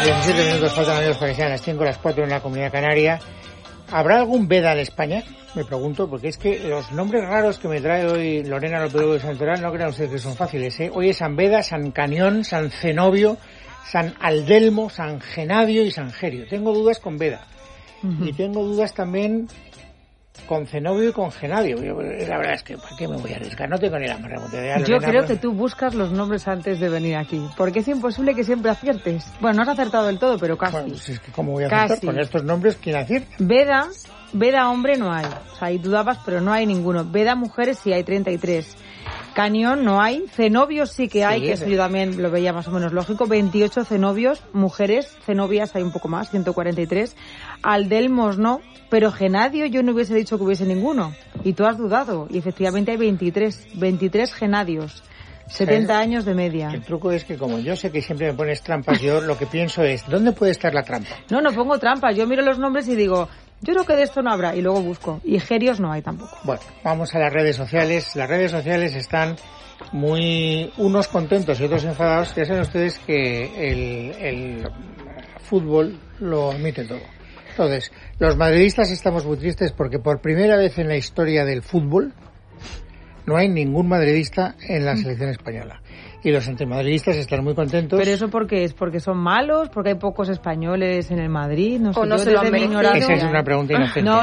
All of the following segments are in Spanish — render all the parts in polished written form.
17 minutos faltan, amigos, para que sean las 5, las 4 en la Comunidad Canaria. ¿Habrá algún Veda en España? Me pregunto, porque es que los nombres raros que me trae hoy Lorena López de Santoral no crean ustedes que son fáciles, ¿eh? Hoy es San Beda, San Canión, San Zenobio, San Aldelmo, San Genadio y San Gerio. Tengo dudas con Beda. Y tengo dudas también con Zenobio y con Genadio. La verdad es que ¿para qué me voy a arriesgar? No tengo ni la más remota idea. Yo creo que tú buscas los nombres antes de venir aquí, porque es imposible que siempre aciertes. Bueno, no has acertado del todo, pero casi. Bueno, pues es que ¿cómo voy a acertar con estos nombres? ¿Quién acierta? Veda hombre no hay. O sea, ahí dudabas, pero no hay ninguno. Veda mujeres sí hay 33. Canión no hay. Cenobios sí que hay, sí, que eso yo también lo veía más o menos lógico. 28 cenobios, mujeres. Cenobias hay un poco más, 143. Aldelmos no. Pero Genadio yo no hubiese dicho que hubiese ninguno. Y tú has dudado. Y efectivamente hay 23 Genadios. 70 años de media. El truco es que como yo sé que siempre me pones trampas, yo lo que pienso es, ¿dónde puede estar la trampa? No pongo trampas. Yo miro los nombres y digo, yo creo que de esto no habrá. Y luego busco. Y Gerios no hay tampoco. Bueno, vamos a las redes sociales. Las redes sociales están muy unos contentos y otros enfadados. Ya saben ustedes que el fútbol lo admite todo. Entonces, los madridistas estamos muy tristes porque por primera vez en la historia del fútbol no hay ningún madridista en la selección española. Y los antimadridistas están muy contentos. ¿Pero eso por qué es? ¿Porque son malos? ¿Porque hay pocos españoles en el Madrid? No sé, o no se lo han merecido. Esa es una pregunta inocente. No,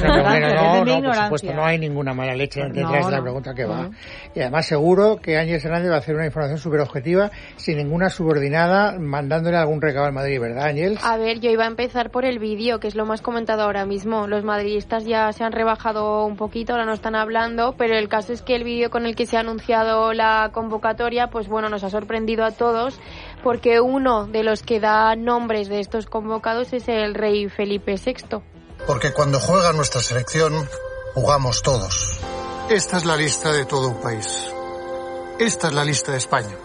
por supuesto, no hay ninguna mala leche detrás de la pregunta que va. Y además seguro que Ángel Hernández va a hacer una información súper objetiva, sin ninguna subordinada, mandándole algún recado al Madrid, ¿verdad, Ángel? A ver, yo iba a empezar por el vídeo, que es lo más comentado ahora mismo. Los madridistas ya se han rebajado un poquito, ahora no están hablando, pero el caso es que el vídeo con el que se ha anunciado la convocatoria, pues bueno, nos ha sorprendido a todos, porque uno de los que da nombres de estos convocados es el rey Felipe VI. Porque cuando juega nuestra selección, jugamos todos. Esta es la lista de todo un país. Esta es la lista de España.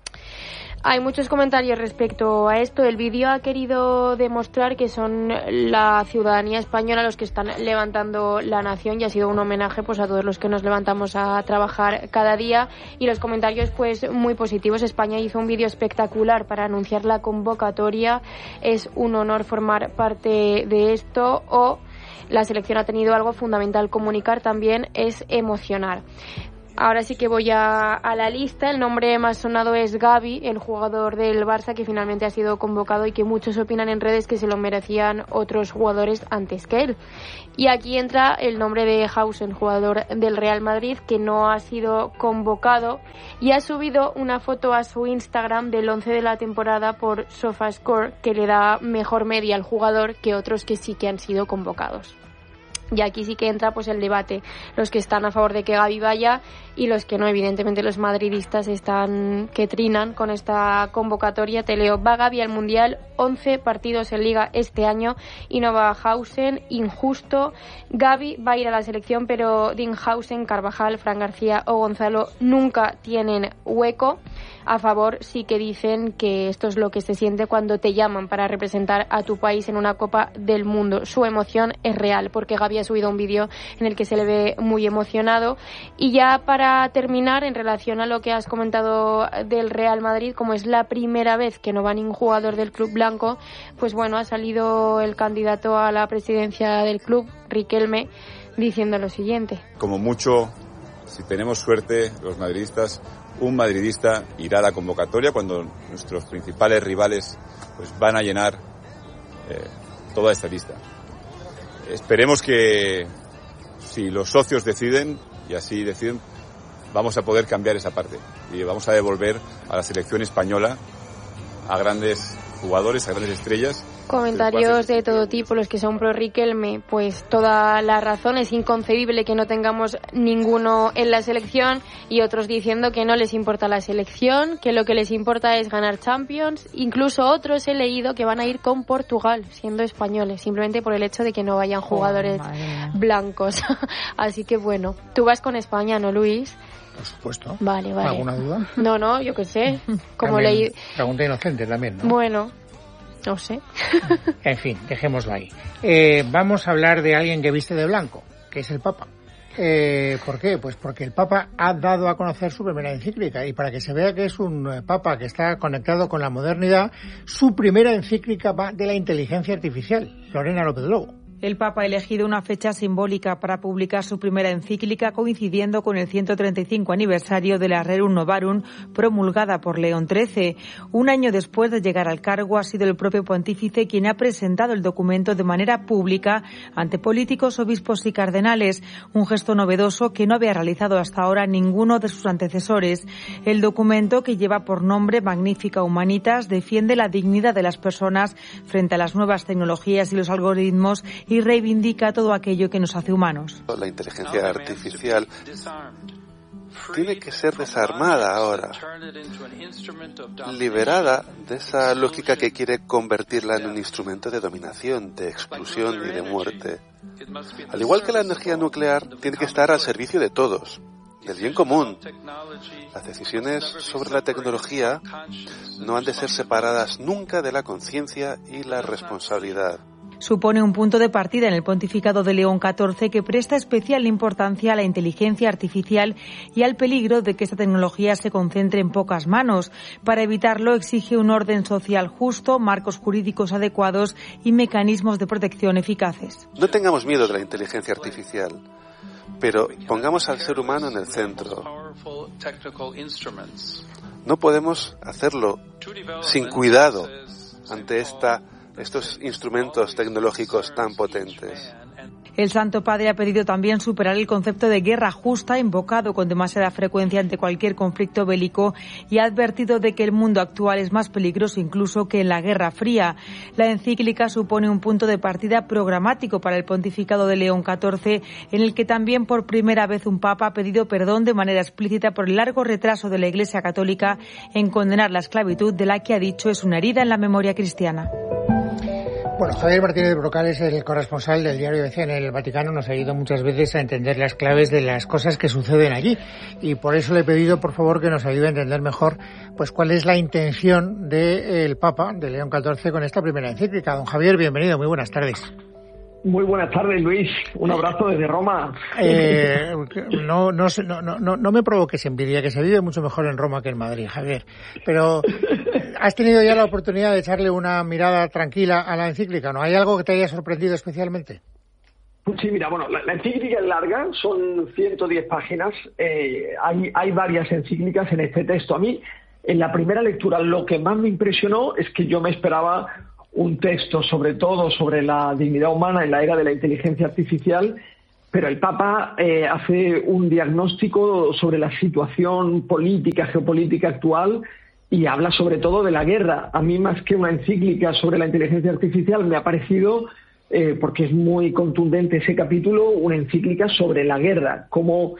Hay muchos comentarios respecto a esto. El vídeo ha querido demostrar que son la ciudadanía española los que están levantando la nación, y ha sido un homenaje pues a todos los que nos levantamos a trabajar cada día. Y los comentarios pues muy positivos. España hizo un vídeo espectacular para anunciar la convocatoria. Es un honor formar parte de esto. O la selección ha tenido algo fundamental. Comunicar también es emocionar. Ahora sí que voy a la lista. El nombre más sonado es Gavi, el jugador del Barça que finalmente ha sido convocado y que muchos opinan en redes que se lo merecían otros jugadores antes que él. Y aquí entra el nombre de Hausen, jugador del Real Madrid, que no ha sido convocado y ha subido una foto a su Instagram del 11 de la temporada por SofaScore, que le da mejor media al jugador que otros que sí que han sido convocados. Y aquí sí que entra pues el debate, los que están a favor de que Gavi vaya y los que no. Evidentemente los madridistas están que trinan con esta convocatoria. Te leo: va Gavi al Mundial, 11 partidos en Liga este año y no va Hausen, injusto. Gavi va a ir a la selección, pero Dinhausen, Carvajal, Fran García o Gonzalo nunca tienen hueco. A favor sí que dicen que esto es lo que se siente cuando te llaman para representar a tu país en una Copa del Mundo. Su emoción es real, porque Gavi ha subido un vídeo en el que se le ve muy emocionado. Y ya para terminar, en relación a lo que has comentado del Real Madrid, como es la primera vez que no va ningún jugador del club blanco, pues bueno, ha salido el candidato a la presidencia del club, Riquelme, diciendo lo siguiente: como mucho, si tenemos suerte, los madridistas, un madridista irá a la convocatoria cuando nuestros principales rivales pues van a llenar toda esta lista. Esperemos que si los socios deciden, y así deciden, vamos a poder cambiar esa parte y vamos a devolver a la selección española a grandes jugadores, a grandes estrellas. Comentarios de todo tipo, los que son pro Riquelme, pues toda la razón, es inconcebible que no tengamos ninguno en la selección, y otros diciendo que no les importa la selección, que lo que les importa es ganar Champions. Incluso otros he leído que van a ir con Portugal, siendo españoles, simplemente por el hecho de que no vayan jugadores blancos. Así que bueno, tú vas con España, ¿no, Luis? Por supuesto. Vale. ¿Alguna duda? No, yo qué sé. Como también, leí. Pregunta inocente también, ¿no? Bueno, no sé. En fin, dejémoslo ahí. Vamos a hablar de alguien que viste de blanco, que es el Papa. ¿Por qué? Pues porque el Papa ha dado a conocer su primera encíclica, y para que se vea que es un Papa que está conectado con la modernidad, su primera encíclica va de la inteligencia artificial. Lorena López Lobo. El Papa ha elegido una fecha simbólica para publicar su primera encíclica, coincidiendo con el 135 aniversario de la Rerum Novarum promulgada por León XIII. Un año después de llegar al cargo, ha sido el propio pontífice quien ha presentado el documento de manera pública ante políticos, obispos y cardenales, un gesto novedoso que no había realizado hasta ahora ninguno de sus antecesores. El documento, que lleva por nombre Magnificat Humanitas, defiende la dignidad de las personas frente a las nuevas tecnologías y los algoritmos y reivindica todo aquello que nos hace humanos. La inteligencia artificial tiene que ser desarmada ahora, liberada de esa lógica que quiere convertirla en un instrumento de dominación, de exclusión y de muerte. Al igual que la energía nuclear, tiene que estar al servicio de todos, del bien común. Las decisiones sobre la tecnología no han de ser separadas nunca de la conciencia y la responsabilidad. Supone un punto de partida en el pontificado de León XIV, que presta especial importancia a la inteligencia artificial y al peligro de que esta tecnología se concentre en pocas manos. Para evitarlo, exige un orden social justo, marcos jurídicos adecuados y mecanismos de protección eficaces. No tengamos miedo de la inteligencia artificial, pero pongamos al ser humano en el centro. No podemos hacerlo sin cuidado ante estos instrumentos tecnológicos tan potentes. El Santo Padre ha pedido también superar el concepto de guerra justa, invocado con demasiada frecuencia ante cualquier conflicto bélico, y ha advertido de que el mundo actual es más peligroso incluso que en la Guerra Fría. La encíclica supone un punto de partida programático para el pontificado de León XIV, en el que también por primera vez un Papa ha pedido perdón de manera explícita por el largo retraso de la Iglesia Católica en condenar la esclavitud, de la que ha dicho es una herida en la memoria cristiana. Bueno, Javier Martínez de Brocal es el corresponsal del diario ABC en el Vaticano. Nos ha ayudado muchas veces a entender las claves de las cosas que suceden allí, y por eso le he pedido, por favor, que nos ayude a entender mejor pues cuál es la intención del Papa, de León XIV, con esta primera encíclica. Don Javier, bienvenido, muy buenas tardes. Muy buenas tardes, Luis. Un abrazo desde Roma. No me provoques envidia, que se vive mucho mejor en Roma que en Madrid, Javier. Pero ¿has tenido ya la oportunidad de echarle una mirada tranquila a la encíclica? ¿No hay algo que te haya sorprendido especialmente? Sí, mira, bueno, la encíclica es larga, son 110 páginas. Hay varias encíclicas en este texto. A mí, en la primera lectura, lo que más me impresionó es que yo me esperaba un texto sobre todo sobre la dignidad humana en la era de la inteligencia artificial, pero el Papa hace un diagnóstico sobre la situación política, geopolítica actual, y habla sobre todo de la guerra. A mí, más que una encíclica sobre la inteligencia artificial, me ha parecido, porque es muy contundente ese capítulo, una encíclica sobre la guerra, cómo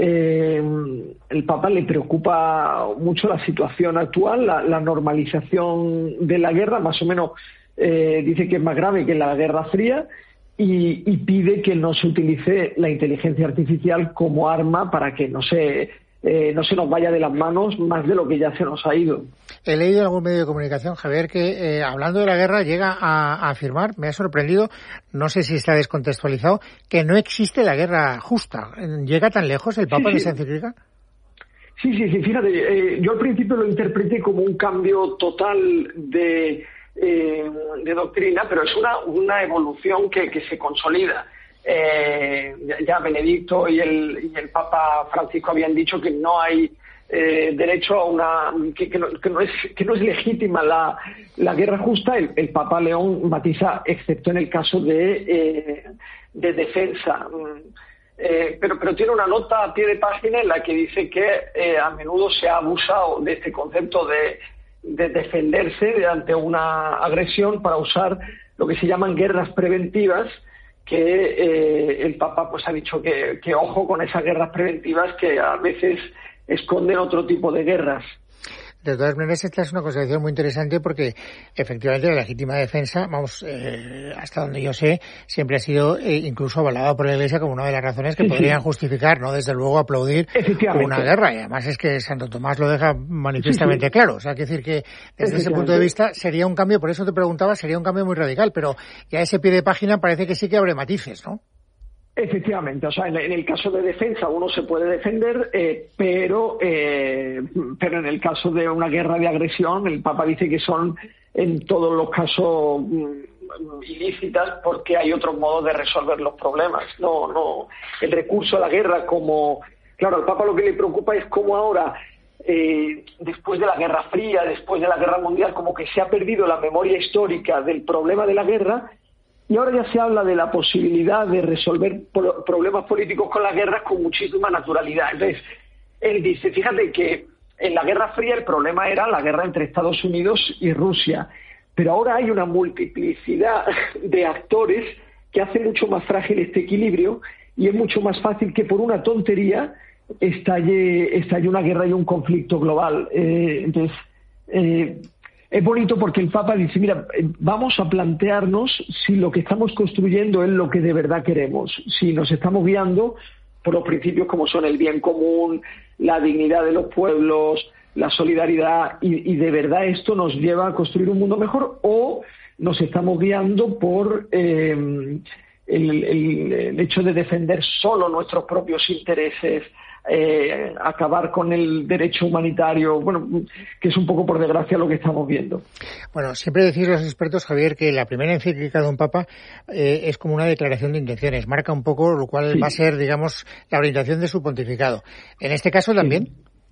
el Papa le preocupa mucho la situación actual, la normalización de la guerra, más o menos dice que es más grave que la Guerra Fría, y pide que no se utilice la inteligencia artificial como arma para que no se nos vaya de las manos más de lo que ya se nos ha ido. He leído en algún medio de comunicación, Javier, que hablando de la guerra llega a afirmar, me ha sorprendido, no sé si está descontextualizado, que no existe la guerra justa. ¿Llega tan lejos el Papa en esa encíclica? Sí, fíjate, yo al principio lo interpreté como un cambio total de doctrina, pero es una evolución que se consolida. Ya Benedicto y el Papa Francisco habían dicho que no hay derecho a que no es legítima la guerra justa. El Papa León matiza, excepto en el caso de defensa. Pero tiene una nota a pie de página en la que dice que a menudo se ha abusado de este concepto de defenderse ante una agresión para usar lo que se llaman guerras preventivas, que el Papa pues ha dicho que ojo con esas guerras preventivas que a veces esconden otro tipo de guerras. De todas maneras, esta es una consideración muy interesante porque efectivamente la legítima defensa, hasta donde yo sé, siempre ha sido incluso avalada por la Iglesia como una de las razones que podrían justificar, no desde luego aplaudir una guerra. Y además es que Santo Tomás lo deja manifiestamente claro. O sea, hay que decir que desde ese punto de vista sería un cambio, por eso te preguntaba, sería un cambio muy radical, pero ya ese pie de página parece que sí que abre matices, ¿no? Efectivamente, o sea, en el caso de defensa uno se puede defender, pero en el caso de una guerra de agresión, el Papa dice que son en todos los casos ilícitas porque hay otros modos de resolver los problemas. No, el recurso a la guerra como... Claro, al Papa lo que le preocupa es cómo ahora, después de la Guerra Fría, después de la Guerra Mundial, como que se ha perdido la memoria histórica del problema de la guerra. Y ahora ya se habla de la posibilidad de resolver problemas políticos con las guerras con muchísima naturalidad. Entonces, él dice, fíjate que en la Guerra Fría el problema era la guerra entre Estados Unidos y Rusia, pero ahora hay una multiplicidad de actores que hace mucho más frágil este equilibrio y es mucho más fácil que por una tontería estalle una guerra y un conflicto global. Es bonito porque el Papa dice, mira, vamos a plantearnos si lo que estamos construyendo es lo que de verdad queremos, si nos estamos guiando por los principios como son el bien común, la dignidad de los pueblos, la solidaridad, y de verdad esto nos lleva a construir un mundo mejor, o nos estamos guiando por el hecho de defender solo nuestros propios intereses, acabar con el derecho humanitario, bueno, que es un poco por desgracia lo que estamos viendo. Bueno, siempre decís los expertos, Javier, que la primera encíclica de un papa es como una declaración de intenciones, marca un poco lo cual va a ser, digamos, la orientación de su pontificado. ¿En este caso también?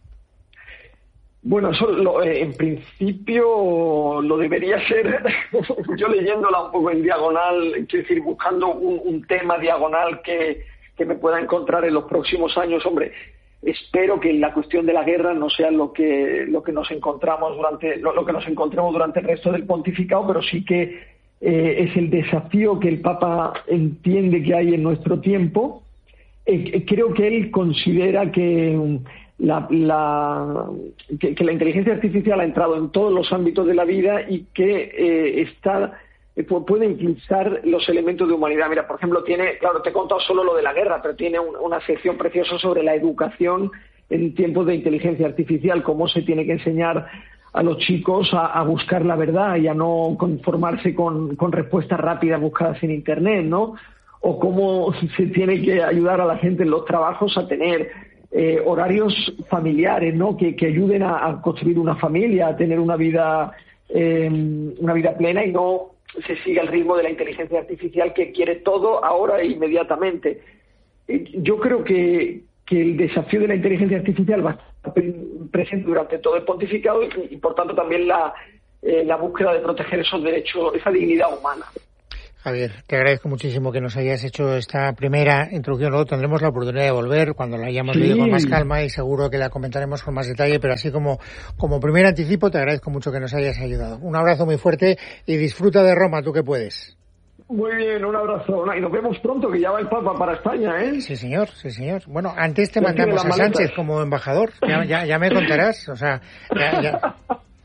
Bueno, eso en principio lo debería ser, yo leyéndola un poco en diagonal, quiero decir, buscando un tema diagonal que me pueda encontrar en los próximos años. Hombre, espero que la cuestión de la guerra no sea lo que nos encontremos durante el resto del pontificado, pero sí que es el desafío que el Papa entiende que hay en nuestro tiempo. Creo que él considera que la inteligencia artificial ha entrado en todos los ámbitos de la vida y que puede utilizar los elementos de humanidad. Mira, por ejemplo, claro, te he contado solo lo de la guerra, pero tiene una sección preciosa sobre la educación en tiempos de inteligencia artificial, cómo se tiene que enseñar a los chicos a buscar la verdad y a no conformarse con respuestas rápidas buscadas en Internet, ¿no? O cómo se tiene que ayudar a la gente en los trabajos a tener horarios familiares, ¿no? Que ayuden a construir una familia, a tener una vida plena y no se siga el ritmo de la inteligencia artificial que quiere todo ahora e inmediatamente. Yo creo que el desafío de la inteligencia artificial va a estar presente durante todo el pontificado y por tanto también la búsqueda de proteger esos derechos, esa dignidad humana. Javier, te agradezco muchísimo que nos hayas hecho esta primera introducción. Luego tendremos la oportunidad de volver cuando la hayamos leído con más calma y seguro que la comentaremos con más detalle, pero así como primer anticipo te agradezco mucho que nos hayas ayudado. Un abrazo muy fuerte y disfruta de Roma, tú que puedes. Muy bien, un abrazo. Y nos vemos pronto, que ya va el Papa para España, ¿eh? Sí, señor, sí, señor. Bueno, antes te mandamos a Sánchez como embajador. Ya me contarás. O sea, ya.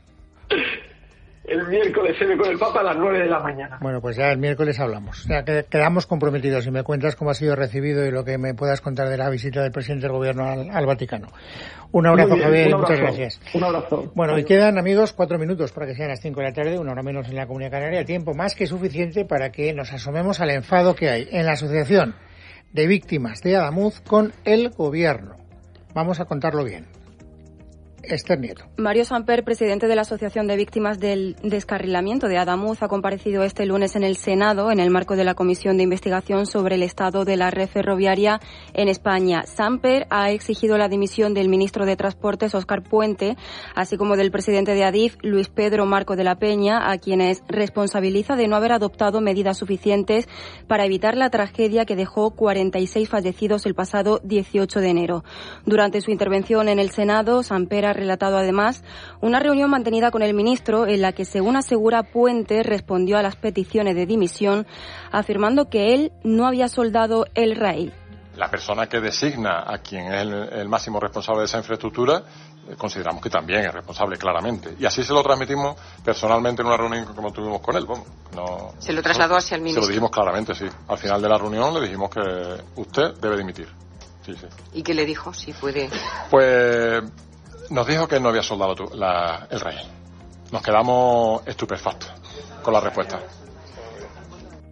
El miércoles se ve con el Papa a las 9 de la mañana. Bueno, pues ya el miércoles hablamos. O sea, quedamos comprometidos y me cuentas cómo ha sido recibido y lo que me puedas contar de la visita del presidente del gobierno al Vaticano. Un abrazo, Javier, y muchas gracias. Un abrazo. Bueno, y quedan, amigos, 4 minutos para que sean las 5 de la tarde, una hora menos en la Comunidad Canaria. Tiempo más que suficiente para que nos asomemos al enfado que hay en la Asociación de Víctimas de Adamuz con el gobierno. Vamos a contarlo bien. Esther Nieto. Mario Samper, presidente de la Asociación de Víctimas del Descarrilamiento de Adamuz, ha comparecido este lunes en el Senado en el marco de la Comisión de Investigación sobre el estado de la red ferroviaria en España. Samper ha exigido la dimisión del ministro de Transportes, Óscar Puente, así como del presidente de Adif, Luis Pedro Marco de la Peña, a quienes responsabiliza de no haber adoptado medidas suficientes para evitar la tragedia que dejó 46 fallecidos el pasado 18 de enero. Durante su intervención en el Senado, Samper ha relatado además una reunión mantenida con el ministro en la que, según asegura Puente, respondió a las peticiones de dimisión, afirmando que él no había soldado el rail. La persona que designa a quien es el máximo responsable de esa infraestructura, consideramos que también es responsable, claramente. Y así se lo transmitimos personalmente en una reunión como tuvimos con él. ¿Se lo trasladó hacia el ministro? Se lo dijimos claramente, sí. Al final de la reunión le dijimos que usted debe dimitir. Sí. ¿Y qué le dijo? Si puede. Pues nos dijo que no había soldado el rail. Nos quedamos estupefactos con la respuesta.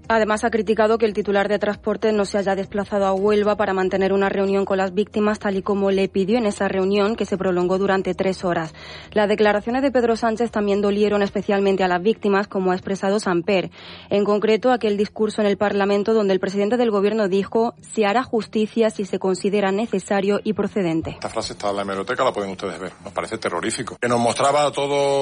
Además, ha criticado que el titular de Transporte no se haya desplazado a Huelva para mantener una reunión con las víctimas, tal y como le pidió en esa reunión, que se prolongó durante 3 horas. Las declaraciones de Pedro Sánchez también dolieron especialmente a las víctimas, como ha expresado Samper. En concreto, aquel discurso en el Parlamento donde el presidente del Gobierno dijo: se hará justicia si se considera necesario y procedente. Esta frase está en la hemeroteca, la pueden ustedes ver. Nos parece terrorífico. Que nos mostraba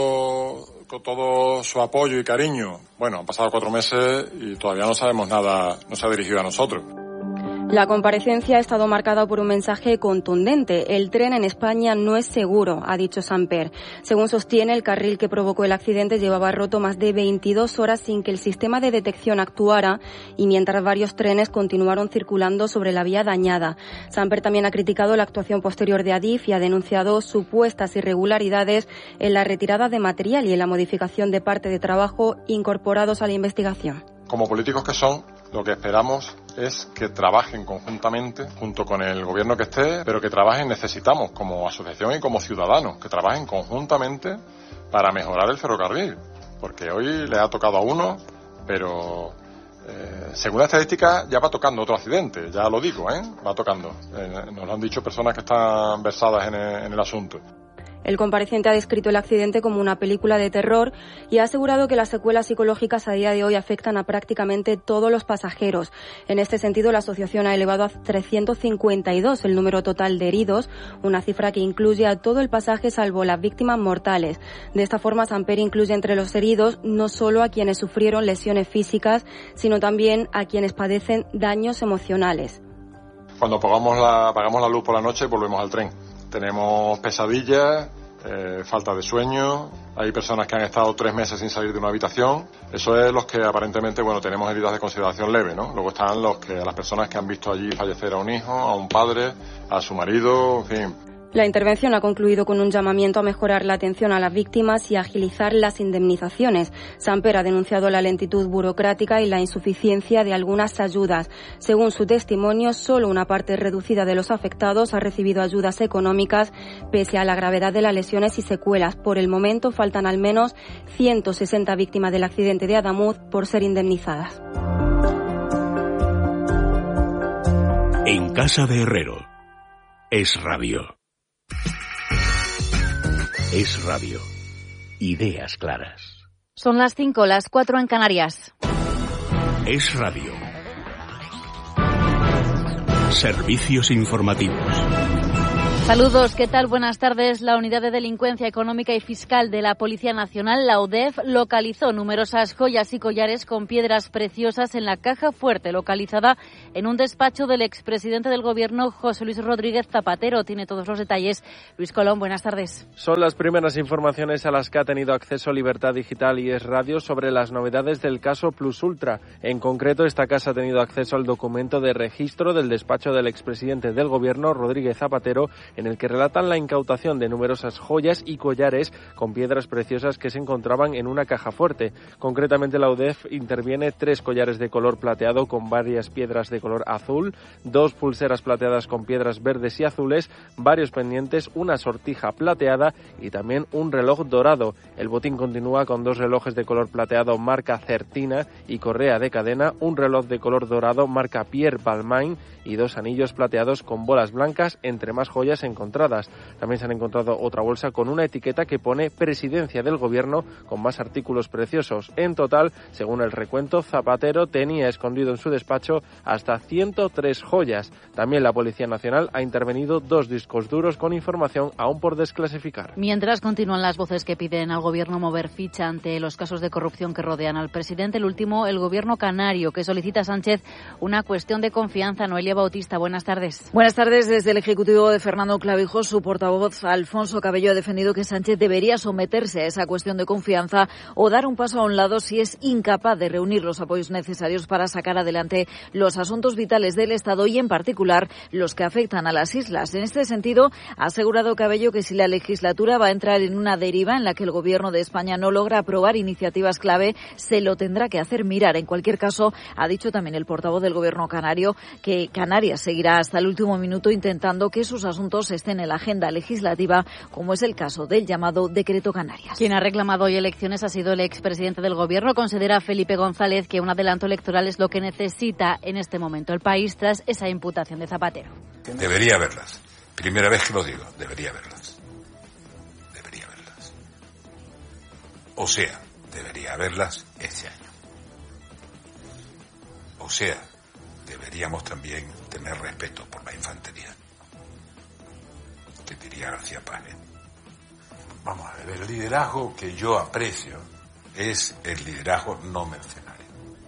con todo su apoyo y cariño. Bueno, han pasado 4 meses y todavía no sabemos nada, no se ha dirigido a nosotros. La comparecencia ha estado marcada por un mensaje contundente. El tren en España no es seguro, ha dicho Samper. Según sostiene, el carril que provocó el accidente llevaba roto más de 22 horas sin que el sistema de detección actuara, y mientras varios trenes continuaron circulando sobre la vía dañada. Samper también ha criticado la actuación posterior de Adif y ha denunciado supuestas irregularidades en la retirada de material y en la modificación de parte de trabajo incorporados a la investigación. Como políticos que son, lo que esperamos es que trabajen conjuntamente, junto con el gobierno que esté, pero que trabajen, necesitamos como asociación y como ciudadanos, que trabajen conjuntamente para mejorar el ferrocarril, porque hoy le ha tocado a uno, pero según la estadística ya va tocando otro accidente, ya lo digo, va tocando. Nos lo han dicho personas que están versadas en el asunto. El compareciente ha descrito el accidente como una película de terror y ha asegurado que las secuelas psicológicas a día de hoy afectan a prácticamente todos los pasajeros. En este sentido, la asociación ha elevado a 352 el número total de heridos, una cifra que incluye a todo el pasaje salvo las víctimas mortales. De esta forma, Samper incluye entre los heridos no solo a quienes sufrieron lesiones físicas, sino también a quienes padecen daños emocionales. Cuando apagamos la luz por la noche, volvemos al tren. Tenemos pesadillas, falta de sueño, hay personas que han estado 3 meses sin salir de una habitación. Eso es los que aparentemente, tenemos heridas de consideración leve, ¿no? Luego están las personas que han visto allí fallecer a un hijo, a un padre, a su marido, en fin. La intervención ha concluido con un llamamiento a mejorar la atención a las víctimas y a agilizar las indemnizaciones. Samper ha denunciado la lentitud burocrática y la insuficiencia de algunas ayudas. Según su testimonio, solo una parte reducida de los afectados ha recibido ayudas económicas, pese a la gravedad de las lesiones y secuelas. Por el momento, faltan al menos 160 víctimas del accidente de Adamuz por ser indemnizadas. En casa de Herrero, Es Radio. Es Radio. Ideas claras. Son las 5, las 4 en Canarias. Es Radio. Servicios informativos. Saludos, ¿qué tal? Buenas tardes. La Unidad de Delincuencia Económica y Fiscal de la Policía Nacional, la UDEF, localizó numerosas joyas y collares con piedras preciosas en la caja fuerte, localizada en un despacho del expresidente del Gobierno, José Luis Rodríguez Zapatero. Tiene todos los detalles. Luis Colón, buenas tardes. Son las primeras informaciones a las que ha tenido acceso Libertad Digital y Es Radio sobre las novedades del caso Plus Ultra. En concreto, esta casa ha tenido acceso al documento de registro del despacho del expresidente del Gobierno, Rodríguez Zapatero, en el que relatan la incautación de numerosas joyas y collares con piedras preciosas que se encontraban en una caja fuerte. Concretamente, la UDEF interviene 3 collares de color plateado con varias piedras de color azul, 2 pulseras plateadas con piedras verdes y azules, varios pendientes, una sortija plateada y también un reloj dorado. El botín continúa con 2 relojes de color plateado marca Certina y correa de cadena, un reloj de color dorado marca Pierre Balmain y 2 anillos plateados con bolas blancas, entre más joyas encontradas. También se han encontrado otra bolsa con una etiqueta que pone Presidencia del Gobierno con más artículos preciosos. En total, según el recuento, Zapatero tenía escondido en su despacho hasta 103 joyas. También la Policía Nacional ha intervenido 2 discos duros con información aún por desclasificar. Mientras continúan las voces que piden al Gobierno mover ficha ante los casos de corrupción que rodean al presidente, el último, el Gobierno canario, que solicita a Sánchez una cuestión de confianza. Noelia Bautista, buenas tardes. Buenas tardes. Desde el Ejecutivo de Fernando Clavijo, su portavoz Alfonso Cabello ha defendido que Sánchez debería someterse a esa cuestión de confianza o dar un paso a un lado si es incapaz de reunir los apoyos necesarios para sacar adelante los asuntos vitales del Estado y, en particular, los que afectan a las islas. En este sentido, ha asegurado Cabello que si la legislatura va a entrar en una deriva en la que el Gobierno de España no logra aprobar iniciativas clave, se lo tendrá que hacer mirar. En cualquier caso, ha dicho también el portavoz del Gobierno canario que Canarias seguirá hasta el último minuto intentando que sus asuntos asuntos estén en la agenda legislativa, como es el caso del llamado Decreto Canarias. Quien ha reclamado hoy elecciones ha sido el expresidente del Gobierno. Considera Felipe González que un adelanto electoral es lo que necesita en este momento el país tras esa imputación de Zapatero. Debería haberlas. Primera vez que lo digo, debería haberlas. Debería haberlas. O sea, debería haberlas este año. O sea, deberíamos también tener respeto por la infantería. Que diría García Páez. Vamos a ver, el liderazgo que yo aprecio es el liderazgo no mercenario.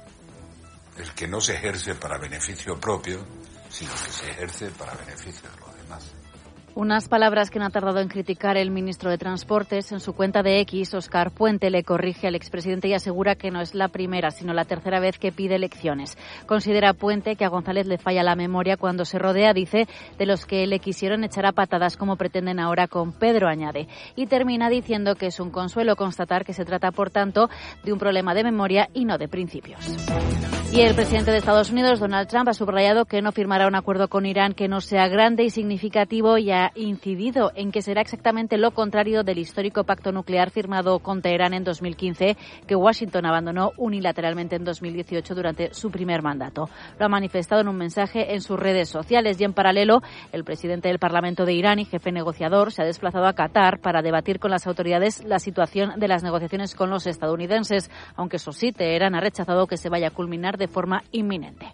El que no se ejerce para beneficio propio, sino que se ejerce para beneficio de los demás. Unas palabras que no ha tardado en criticar el ministro de Transportes. En su cuenta de X, Óscar Puente le corrige al expresidente y asegura que no es la primera, sino la tercera vez que pide elecciones. Considera Puente que a González le falla la memoria cuando se rodea, dice, de los que le quisieron echar a patadas como pretenden ahora con Pedro, añade. Y termina diciendo que es un consuelo constatar que se trata, por tanto, de un problema de memoria y no de principios. Y el presidente de Estados Unidos, Donald Trump, ha subrayado que no firmará un acuerdo con Irán que no sea grande y significativo y ha incidido en que será exactamente lo contrario del histórico pacto nuclear firmado con Teherán en 2015, que Washington abandonó unilateralmente en 2018 durante su primer mandato. Lo ha manifestado en un mensaje en sus redes sociales y, en paralelo, el presidente del Parlamento de Irán y jefe negociador se ha desplazado a Qatar para debatir con las autoridades la situación de las negociaciones con los estadounidenses, aunque eso sí, Teherán ha rechazado que se vaya a culminar de forma inminente.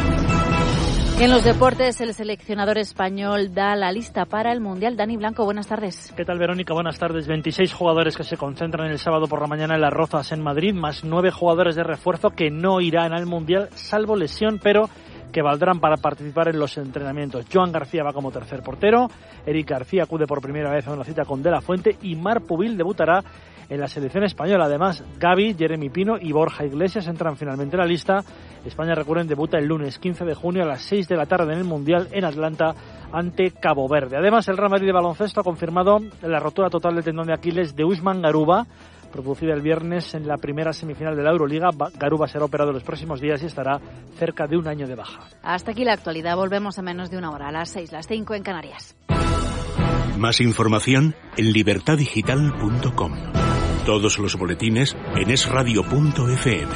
En los deportes, el seleccionador español da la lista para el Mundial. Dani Blanco, buenas tardes. ¿Qué tal, Verónica? Buenas tardes. 26 jugadores que se concentran el sábado por la mañana en Las Rozas, en Madrid, más 9 jugadores de refuerzo que no irán al Mundial, salvo lesión, pero que valdrán para participar en los entrenamientos. Joan García va como tercer portero, Eric García acude por primera vez a una cita con De La Fuente y Marc Pubil debutará en la selección española. Además, Gavi, Jeremy Pino y Borja Iglesias entran finalmente en la lista. España, recuerden, debuta el lunes 15 de junio a las 6 de la tarde en el Mundial en Atlanta ante Cabo Verde. Además, el Real Madrid de baloncesto ha confirmado la rotura total del tendón de Aquiles de Usman Garuba, producida el viernes en la primera semifinal de la Euroliga. Garuba será operado los próximos días y estará cerca de un año de baja. Hasta aquí la actualidad. Volvemos a menos de una hora, a las 6, las 5 en Canarias. Más información en libertadigital.com. Todos los boletines en esradio.fm.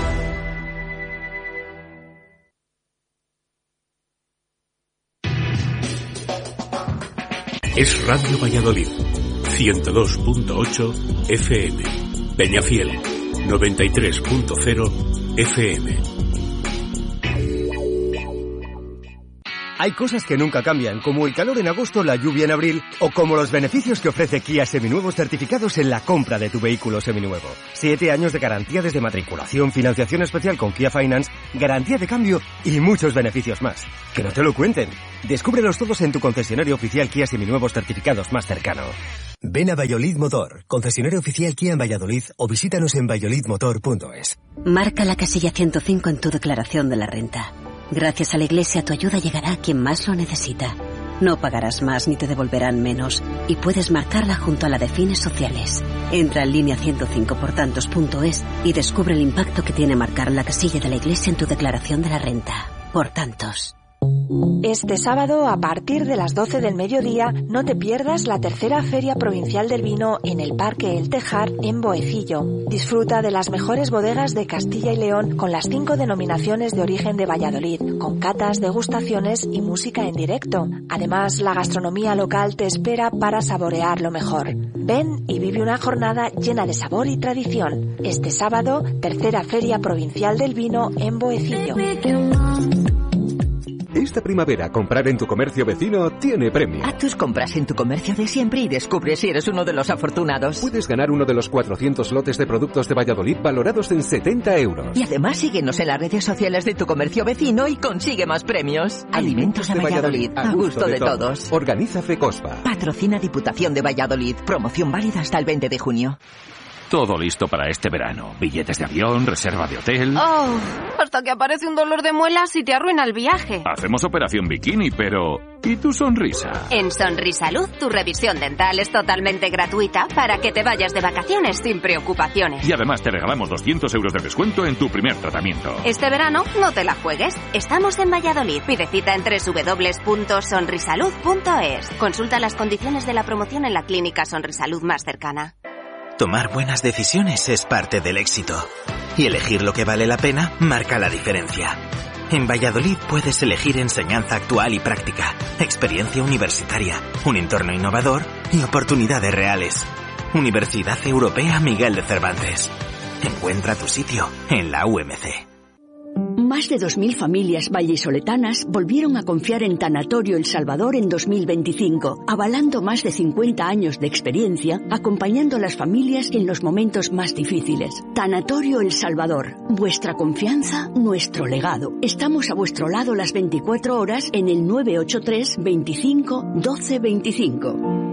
Es Radio Valladolid, 102.8 FM. Peñafiel, 93.0 FM. Hay cosas que nunca cambian, como el calor en agosto, la lluvia en abril, o como los beneficios que ofrece Kia Seminuevos certificados en la compra de tu vehículo seminuevo. 7 años de garantía desde matriculación, financiación especial con Kia Finance, garantía de cambio y muchos beneficios más. Que no te lo cuenten. Descúbrelos todos en tu concesionario oficial Kia Seminuevos certificados más cercano. Ven a Valladolid Motor, concesionario oficial Kia en Valladolid, o visítanos en valladolidmotor.es. Marca la casilla 105 en tu declaración de la renta. Gracias a la Iglesia, tu ayuda llegará a quien más lo necesita. No pagarás más ni te devolverán menos, y puedes marcarla junto a la de fines sociales. Entra en línea 105portantos.es y descubre el impacto que tiene marcar la casilla de la Iglesia en tu declaración de la renta. Por tantos. Este sábado, a partir de las 12 del mediodía, no te pierdas la tercera Feria Provincial del Vino en el Parque El Tejar, en Boecillo. Disfruta de las mejores bodegas de Castilla y León con las 5 denominaciones de origen de Valladolid, con catas, degustaciones y música en directo. Además, la gastronomía local te espera para saborear lo mejor. Ven y vive una jornada llena de sabor y tradición. Este sábado, tercera Feria Provincial del Vino en Boecillo. Esta primavera, comprar en tu comercio vecino tiene premio. Haz tus compras en tu comercio de siempre y descubre si eres uno de los afortunados. Puedes ganar uno de los 400 lotes de productos de Valladolid valorados en 70 euros. Y además síguenos en las redes sociales de tu comercio vecino y consigue más premios. Alimentos de Valladolid, a gusto de todos. Organiza FECOSPA. Patrocina Diputación de Valladolid. Promoción válida hasta el 20 de junio. Todo listo para este verano. Billetes de avión, reserva de hotel... Oh, hasta que aparece un dolor de muelas y te arruina el viaje. Hacemos operación bikini, pero... ¿y tu sonrisa? En Sonrisalud, tu revisión dental es totalmente gratuita para que te vayas de vacaciones sin preocupaciones. Y además te regalamos 200 euros de descuento en tu primer tratamiento. Este verano no te la juegues. Estamos en Valladolid. Pide cita en www.sonrisalud.es. Consulta las condiciones de la promoción en la clínica Sonrisalud más cercana. Tomar buenas decisiones es parte del éxito. Y elegir lo que vale la pena marca la diferencia. En Valladolid puedes elegir enseñanza actual y práctica, experiencia universitaria, un entorno innovador y oportunidades reales. Universidad Europea Miguel de Cervantes. Encuentra tu sitio en la UMC. Más de 2.000 familias vallisoletanas volvieron a confiar en Tanatorio El Salvador en 2025, avalando más de 50 años de experiencia, acompañando a las familias en los momentos más difíciles. Tanatorio El Salvador, vuestra confianza, nuestro legado. Estamos a vuestro lado las 24 horas en el 983 25 12 25.